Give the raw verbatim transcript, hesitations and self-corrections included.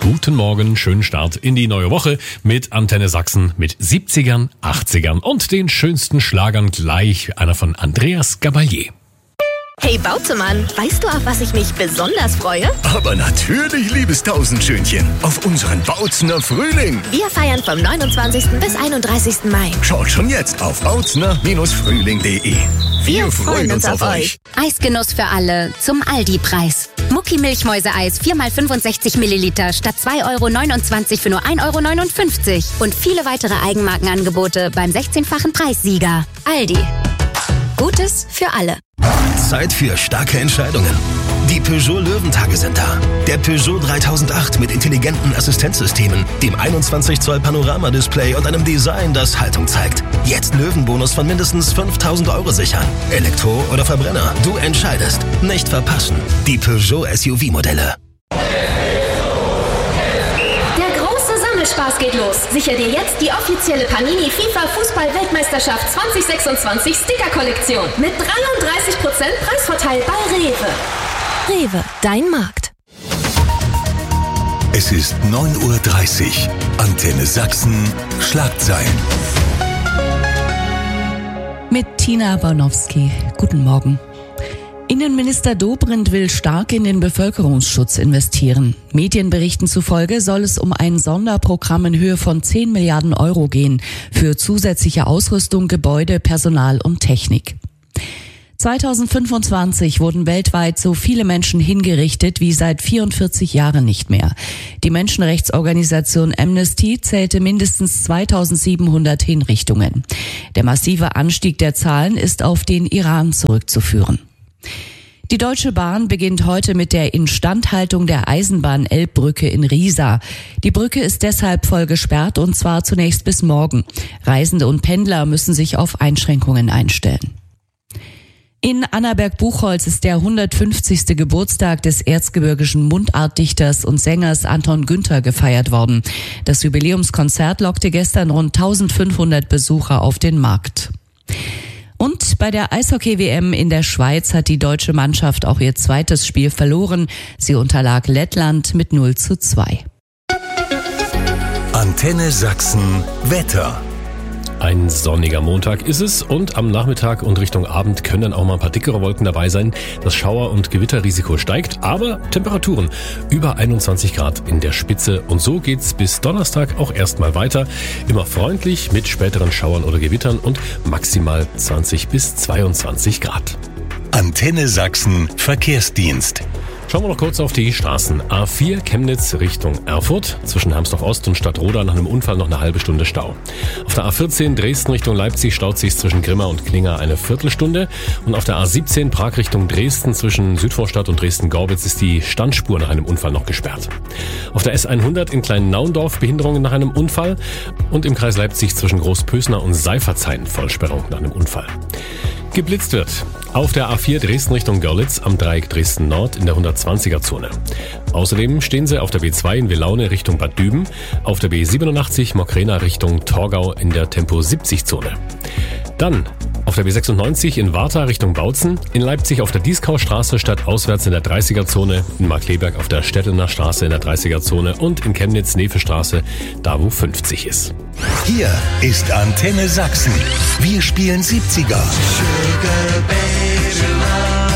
Guten Morgen, schönen Start in die neue Woche mit Antenne Sachsen mit siebzigern, achtzigern und den schönsten Schlagern gleich. Einer von Andreas Gabalier. Hey Bautemann, weißt du, auf was ich mich besonders freue? Aber natürlich, liebes Tausendschönchen, auf unseren Bautzener Frühling. Wir feiern vom neunundzwanzigsten bis einunddreißigsten Mai. Schaut schon jetzt auf bautzener Frühling punkt de. Wir, Wir freuen uns auf euch. Eisgenuss für alle zum Aldi-Preis. Mucki Milchmäuse-Eis vier mal fünfundsechzig Milliliter statt zwei Euro neunundzwanzig für nur ein Euro neunundfünfzig. Und viele weitere Eigenmarkenangebote beim sechzehnfachen Preissieger. Aldi. Gutes für alle. Zeit für starke Entscheidungen. Die Peugeot Löwentage sind da. Der Peugeot dreitausendacht mit intelligenten Assistenzsystemen, dem einundzwanzig Zoll Panoramadisplay und einem Design, das Haltung zeigt. Jetzt Löwenbonus von mindestens fünftausend Euro sichern. Elektro oder Verbrenner, du entscheidest. Nicht verpassen. Die Peugeot S U V-Modelle. Spaß geht los. Sicher dir jetzt die offizielle Panini FIFA Fußball-Weltmeisterschaft zwanzig sechsundzwanzig Sticker-Kollektion mit dreiunddreißig Prozent Preisvorteil bei Rewe. Rewe, dein Markt. Es ist neun Uhr dreißig. Antenne Sachsen, Schlagzeilen. Mit Tina Baunowski. Guten Morgen. Innenminister Dobrindt will stark in den Bevölkerungsschutz investieren. Medienberichten zufolge soll es um ein Sonderprogramm in Höhe von zehn Milliarden Euro gehen für zusätzliche Ausrüstung, Gebäude, Personal und Technik. zweitausendfünfundzwanzig wurden weltweit so viele Menschen hingerichtet wie seit vierundvierzig Jahren nicht mehr. Die Menschenrechtsorganisation Amnesty zählte mindestens zweitausendsiebenhundert Hinrichtungen. Der massive Anstieg der Zahlen ist auf den Iran zurückzuführen. Die Deutsche Bahn beginnt heute mit der Instandhaltung der Eisenbahn-Elbbrücke in Riesa. Die Brücke ist deshalb voll gesperrt und zwar zunächst bis morgen. Reisende und Pendler müssen sich auf Einschränkungen einstellen. In Annaberg-Buchholz ist der hundertfünfzigste Geburtstag des erzgebirgischen Mundartdichters und Sängers Anton Günther gefeiert worden. Das Jubiläumskonzert lockte gestern rund eintausendfünfhundert Besucher auf den Markt. Und bei der Eishockey-W M in der Schweiz hat die deutsche Mannschaft auch ihr zweites Spiel verloren. Sie unterlag Lettland mit null zu zwei. Antenne Sachsen Wetter. Ein sonniger Montag ist es und am Nachmittag und Richtung Abend können dann auch mal ein paar dickere Wolken dabei sein. Das Schauer- und Gewitterrisiko steigt, aber Temperaturen über einundzwanzig Grad in der Spitze. Und so geht's bis Donnerstag auch erstmal weiter. Immer freundlich mit späteren Schauern oder Gewittern und maximal zwanzig bis zweiundzwanzig Grad. Antenne Sachsen Verkehrsdienst. Schauen wir noch kurz auf die Straßen. A vier Chemnitz Richtung Erfurt. Zwischen Hermsdorf Ost und Stadtroda nach einem Unfall noch eine halbe Stunde Stau. Auf der A vierzehn Dresden Richtung Leipzig staut sich zwischen Grimma und Klinga eine Viertelstunde. Und auf der A siebzehn Prag Richtung Dresden zwischen Südvorstadt und Dresden-Gorbitz ist die Standspur nach einem Unfall noch gesperrt. Auf der S hundert in Klein-Naundorf Behinderungen nach einem Unfall. Und im Kreis Leipzig zwischen Großpösner und Seifertshain Vollsperrung nach einem Unfall. Geblitzt wird auf der A vier Dresden Richtung Görlitz am Dreieck Dresden Nord in der hundertzwanziger Zone. Außerdem stehen sie auf der B zwei in Wilaune Richtung Bad Düben, auf der B siebenundachtzig Mokrena Richtung Torgau in der Tempo siebzig Zone. Dann auf der B sechsundneunzig in Warta Richtung Bautzen, in Leipzig auf der Dieskaustraße stadtauswärts in der dreißiger Zone, in Markleberg auf der Stettener Straße in der dreißiger Zone und in Chemnitz Nevestraße, da wo fünfzig ist. Hier ist Antenne Sachsen. Wir spielen siebziger. Sugar Baby Love.